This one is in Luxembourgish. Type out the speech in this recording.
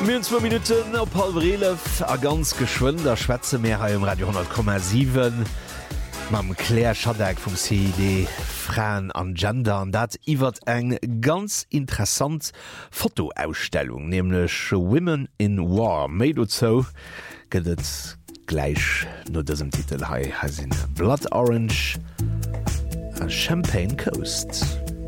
2 Minuten op Palrelev a ganz geschwind der Schwätze Meer im Radio 10,7 mam Claire Schadeck vum CID Frauen an Gender an dat iwwer eng ganz interessant Fotoausstellung, nämlich Women in War made zo gëtt gleich no diesem Titel hasinn Blood Orange and Champagne Coast.